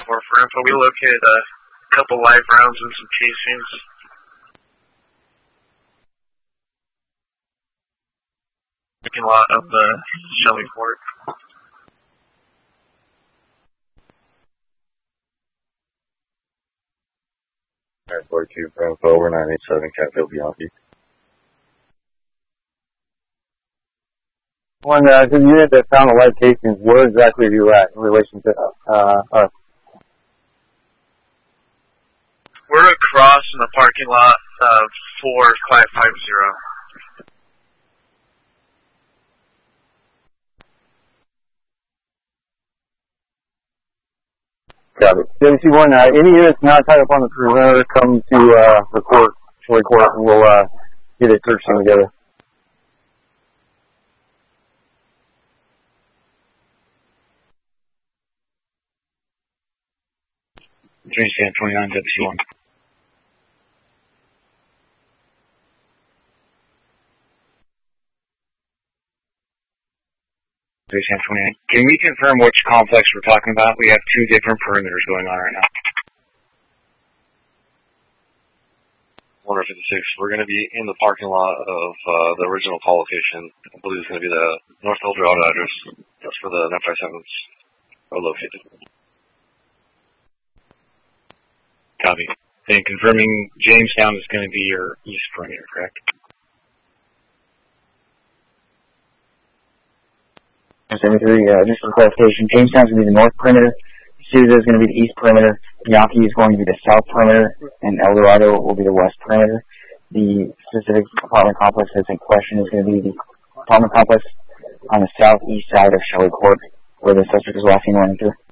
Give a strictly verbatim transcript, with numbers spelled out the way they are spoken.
more for info. We located a couple live rounds and some casings. Parking lot of the Shelley Fort. nine forty-two for info, over nine eighty-seven, Catfield Bianchi. One, uh, the unit that found the live casings, where exactly are you at in relation to, uh, us? We're across in the parking lot of four five five zero. Got it. J C one, uh, any units not tied up on the perimeter come to, uh, the court, Shelley Court, and we'll, uh, get a search team together. Train stand twenty-nine, W C one. Train stand twenty-nine. Can we confirm which complex we're talking about? We have two different perimeters going on right now. one fifty-six, we're going to be in the parking lot of uh, the original call location. I believe it's going to be the North Eldorado address. That's where the nine five sevens are located. Copy. And confirming Jamestown is going to be your east perimeter, correct? seventy-three, uh, just for clarification, Jamestown is going to be the north perimeter, Sousa is going to be the east perimeter, Bianchi is going to be the south perimeter, and El Dorado will be the west perimeter. The specific apartment complex that's in question is going to be the apartment complex on the southeast side of Shelley Court, where the suspect is walking running through.